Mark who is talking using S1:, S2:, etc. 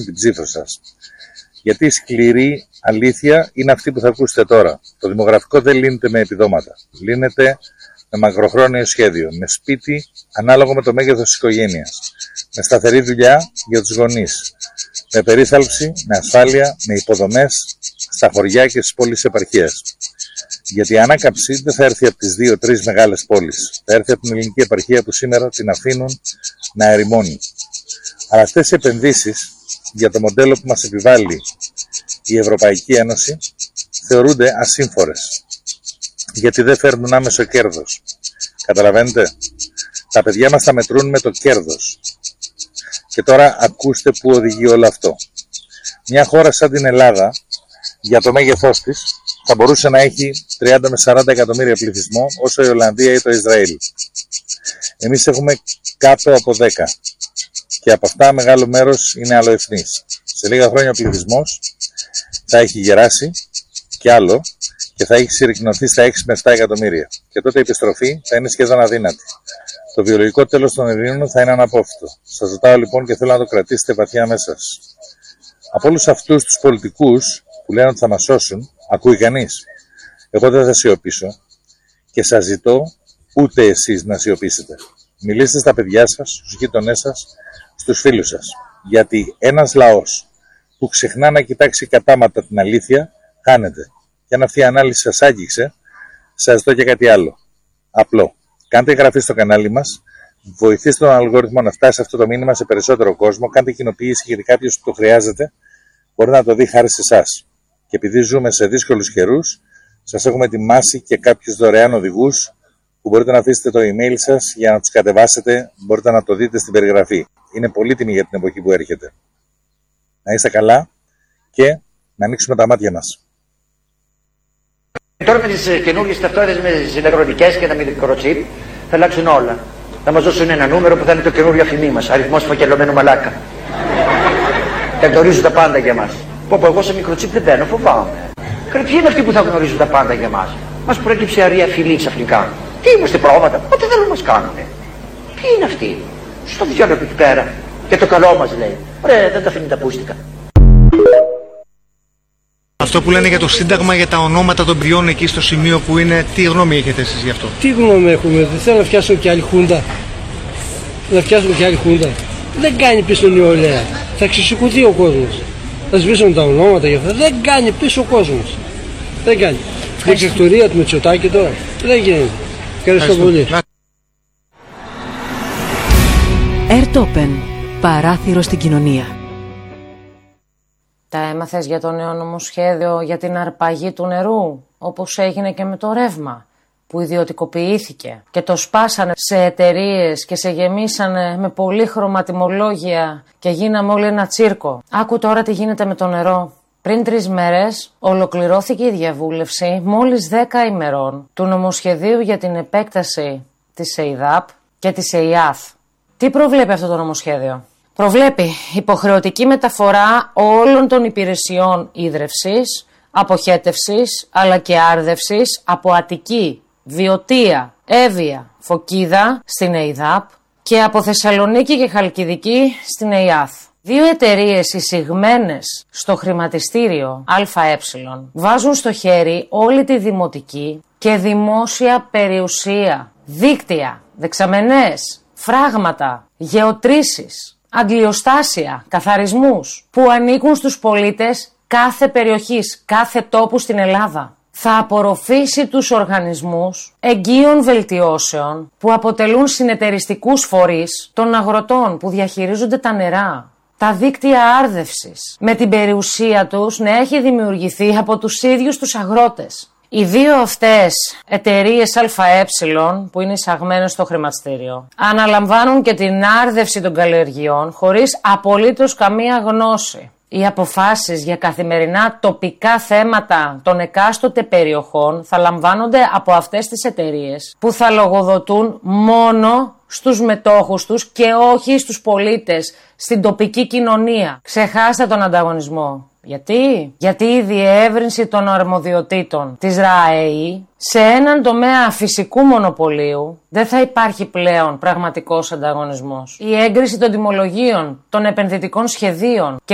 S1: την ψήφο σας. Γιατί η σκληρή αλήθεια είναι αυτή που θα ακούσετε τώρα. Το δημογραφικό δεν λύνεται με επιδόματα. Λύνεται με μακροχρόνιο σχέδιο, με σπίτι ανάλογο με το μέγεθος της οικογένειας, με σταθερή δουλειά για τους γονείς, με περίθαλψη, με ασφάλεια, με υποδομές στα χωριά και στις πόλεις επαρχίας. Γιατί η ανάκαμψη δεν θα έρθει από τις 2-3 μεγάλες πόλεις. Θα έρθει από την ελληνική επαρχία που σήμερα την αφήνουν να ερημώνει. Αλλά αυτές οι επενδύσεις για το μοντέλο που μας επιβάλλει η Ευρωπαϊκή Ένωση θεωρούνται ασύμφορες. Γιατί δεν φέρνουν άμεσο κέρδος. Καταλαβαίνετε, τα παιδιά μας τα μετρούν με το κέρδος. Και τώρα ακούστε που οδηγεί όλο αυτό. Μια χώρα σαν την Ελλάδα, για το μέγεθός της, θα μπορούσε να έχει 30 με 40 εκατομμύρια πληθυσμό, όσο η Ολλανδία ή το Ισραήλ. Εμείς έχουμε κάτω από 10. Και από αυτά μεγάλο μέρος είναι αλλοεθνής. Σε λίγα χρόνια ο πληθυσμός θα έχει γεράσει και άλλο και θα έχει συρρικνωθεί στα 6 με 7 εκατομμύρια. Και τότε η επιστροφή θα είναι σχεδόν αδύνατη. Το βιολογικό τέλος των Ελλήνων θα είναι αναπόφευκτο. Σας ρωτάω λοιπόν και θέλω να το κρατήσετε βαθιά μέσα σας. Από όλους αυτούς τους πολιτικούς που λένε ότι θα μας σώσουν, ακούει κανείς? Εγώ δεν θα σιωπήσω και σας ζητώ ούτε εσείς να σιωπήσετε. Μιλήστε στα παιδιά σας, στους γείτονές σας, στους φίλους σας. Γιατί ένας λαός που ξεχνά να κοιτάξει κατάματα την αλήθεια, χάνεται. Και αν αυτή η ανάλυση σας άγγιξε, σας ζητώ και κάτι άλλο. Απλό. Κάντε εγγραφή στο κανάλι μας, βοηθήστε τον αλγόριθμο να φτάσει αυτό το μήνυμα σε περισσότερο κόσμο, κάντε κοινοποίηση γιατί κάποιος που το χρειάζεται μπορεί να το δει χάρη σε εσάς. Και επειδή ζούμε σε δύσκολους καιρούς, σας έχουμε ετοιμάσει και κάποιους δωρεάν οδηγούς που μπορείτε να αφήσετε το email σας για να τους κατεβάσετε, μπορείτε να το δείτε στην περιγραφή. Είναι πολύτιμη για την εποχή που έρχεται. Να είστε καλά και να ανοίξουμε τα μάτια μας.
S2: Τώρα με τις καινούργιες ταυτότητες, με τις ηλεκτρονικές και τα μικροτσίπ, θα αλλάξουν όλα. Θα μας δώσουν ένα νούμερο που θα είναι το καινούργιο αφημί μας. Αριθμός φακελωμένου μαλάκα. Θα γνωρίζουν τα πάντα για μας. Πω, εγώ σε μικροτσίπ δεν μπαίνω, φοβάμαι. Ποιοι είναι αυτοί που θα γνωρίζουν τα πάντα για μας? Μας προέκυψε αρία φυλή ξαφνικά. Τι είμαστε πρόβατα, ό,τι θέλουν να μας κάνουνε. Ποιοι είναι αυτοί? Στο διάλογο εκεί πέρα. Και το καλό μας λέει. Ωραία, δεν τα αφήνει τα πούστικα.
S3: Αυτό που λένε για το Σύνταγμα, για τα ονόματα των πριών εκεί στο σημείο που είναι, τι γνώμη έχετε εσείς γι' αυτό?
S4: Τι γνώμη έχουμε, δεν θέλω να φτιάσουν και άλλη χούντα. Να φτιάσουν και άλλη χούντα. Δεν κάνει πίσω νεολαία. Θα ξεσηκωθεί ο κόσμος. Θα σβήσουν τα ονόματα γι' αυτό. Δεν κάνει πίσω ο κόσμος. Δεν κάνει. Δικτατορία του Μητσοτάκη τώρα. Δεν γίνεται. Ευχαριστώ πολύ.
S5: Ερτόπεν. Παράθυρο στην κοινωνία.
S6: Τα έμαθες για το νέο νομοσχέδιο για την αρπαγή του νερού, όπως έγινε και με το ρεύμα, που ιδιωτικοποιήθηκε και το σπάσανε σε εταιρείες και σε γεμίσανε με πολύχρωμα τιμολόγια και γίναμε όλοι ένα τσίρκο. Άκου τώρα τι γίνεται με το νερό. Πριν 3 μέρες ολοκληρώθηκε η διαβούλευση μόλις 10 ημερών του νομοσχεδίου για την επέκταση της ΕΙΔΑΠ και της ΕΙΑΘ. Τι προβλέπει αυτό το νομοσχέδιο? Προβλέπει υποχρεωτική μεταφορά όλων των υπηρεσιών ίδρευσης, αποχέτευσης αλλά και άρδευσης από Αττική, Βιωτία, Εύβοια, Φωκίδα στην ΕΙΔΑΠ και από Θεσσαλονίκη και Χαλκιδική στην ΕΙΑΘ. 2 εταιρείες εισηγμένες στο χρηματιστήριο ΑΕ βάζουν στο χέρι όλη τη δημοτική και δημόσια περιουσία, δίκτυα, δεξαμενές, φράγματα, γεωτρήσεις, αντλιοστάσια, καθαρισμούς που ανήκουν στους πολίτες κάθε περιοχής, κάθε τόπου στην Ελλάδα. Θα απορροφήσει τους οργανισμούς εγγύων βελτιώσεων που αποτελούν συνεταιριστικούς φορείς των αγροτών που διαχειρίζονται τα νερά. Τα δίκτυα άρδευσης με την περιουσία τους να έχει δημιουργηθεί από τους ίδιους τους αγρότες. Οι 2 αυτές εταιρείες ΑΕ που είναι εισαγμένες στο χρηματιστήριο αναλαμβάνουν και την άρδευση των καλλιεργειών χωρίς απολύτως καμία γνώση. Οι αποφάσεις για καθημερινά τοπικά θέματα των εκάστοτε περιοχών θα λαμβάνονται από αυτές τις εταιρείες που θα λογοδοτούν μόνο στους μετόχους τους και όχι στους πολίτες, στην τοπική κοινωνία. Ξεχάστε τον ανταγωνισμό. Γιατί η διεύρυνση των αρμοδιοτήτων της ΡΑΕΗ σε έναν τομέα φυσικού μονοπωλίου δεν θα υπάρχει πλέον πραγματικός ανταγωνισμός. Η έγκριση των τιμολογίων, των επενδυτικών σχεδίων